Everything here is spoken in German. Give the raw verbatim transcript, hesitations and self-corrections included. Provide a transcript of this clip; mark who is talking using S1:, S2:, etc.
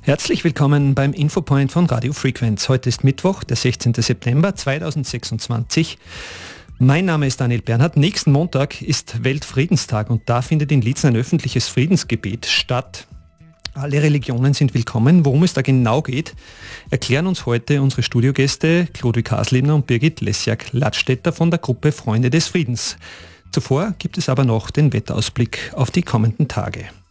S1: Herzlich willkommen beim Infopoint von Radio Frequenz. Heute ist Mittwoch, der sechzehnten September zweitausendsechsundzwanzig. Mein Name ist Daniel Bernhardt. Nächsten Montag ist Weltfriedenstag und da findet in Liezen ein öffentliches Friedensgebet statt. Alle Religionen sind willkommen. Worum es da genau geht, erklären uns heute unsere Studiogäste Chlodwig Haslebner und Birgit Lessiak-Ladstätter von der Gruppe Freunde des Friedens. Zuvor gibt es aber noch den Wetterausblick auf die kommenden Tage.